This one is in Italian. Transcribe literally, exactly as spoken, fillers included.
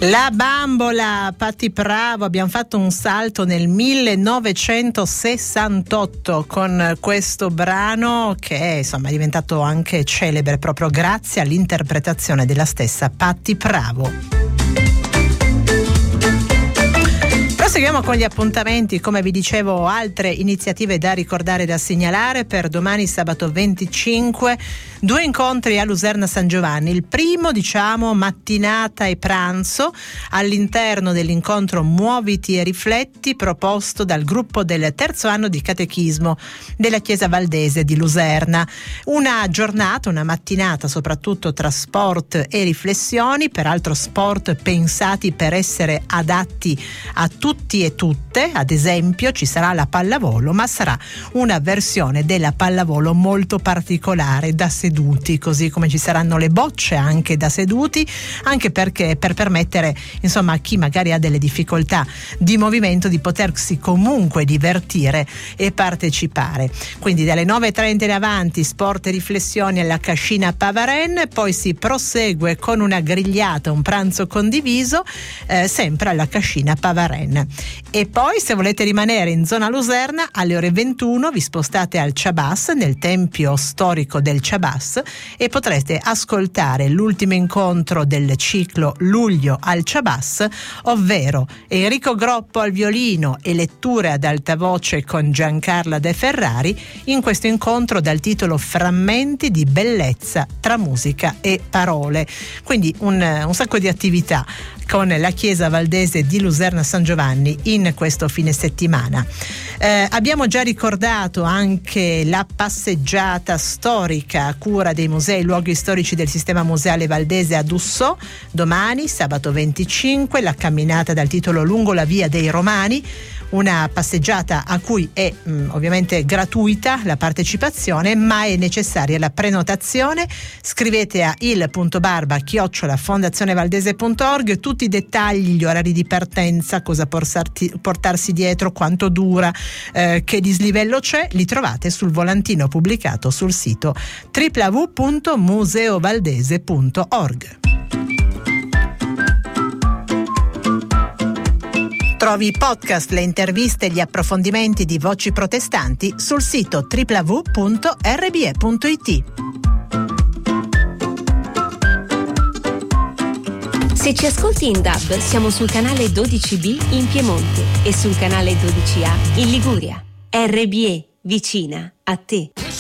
La bambola, Patti Pravo. Abbiamo fatto un salto nel millenovecentosessantotto con questo brano che insomma è diventato anche celebre proprio grazie all'interpretazione della stessa Patti Pravo. Proseguiamo con gli appuntamenti, come vi dicevo, altre iniziative da ricordare e da segnalare per domani sabato venticinque, due incontri a Luserna San Giovanni. Il primo, diciamo, mattinata e pranzo all'interno dell'incontro Muoviti e Rifletti proposto dal gruppo del terzo anno di catechismo della Chiesa Valdese di Luserna. Una giornata, una mattinata soprattutto tra sport e riflessioni, peraltro sport pensati per essere adatti a tutti e tutte. Ad esempio ci sarà la pallavolo, ma sarà una versione della pallavolo molto particolare, da seduti, così come ci saranno le bocce anche da seduti, anche perché per permettere insomma a chi magari ha delle difficoltà di movimento di potersi comunque divertire e partecipare. Quindi dalle nove e trenta in avanti sport e riflessioni alla Cascina Pavaren, poi si prosegue con una grigliata, un pranzo condiviso eh, sempre alla Cascina Pavaren. E poi, se volete rimanere in zona Luserna, alle ore ventuno vi spostate al Ciabas, nel tempio storico del Ciabas, e potrete ascoltare l'ultimo incontro del ciclo Luglio al Ciabas, ovvero Enrico Groppo al violino e letture ad alta voce con Giancarla De Ferrari, in questo incontro dal titolo Frammenti di bellezza tra musica e parole. Quindi un, un sacco di attività con la Chiesa Valdese di Luserna San Giovanni in questo fine settimana. Eh, abbiamo già ricordato anche la passeggiata storica a cura dei musei e luoghi storici del sistema museale valdese a Dussò, domani sabato venticinque, la camminata dal titolo Lungo la via dei Romani, una passeggiata a cui è mh, ovviamente gratuita la partecipazione, ma è necessaria la prenotazione. Scrivete a il.barba chiocciola fondazionevaldese punto org tutti i dettagli, gli orari di partenza, cosa portarsi, portarsi dietro, quanto dura, eh, che dislivello c'è, li trovate sul volantino pubblicato sul sito w w w punto museovaldese punto org. Trovi i podcast, le interviste e gli approfondimenti di Voci Protestanti sul sito w w w punto r b e punto i t. Se ci ascolti in D A B, siamo sul canale dodici B in Piemonte e sul canale dodici A in Liguria. R B E, vicina a te.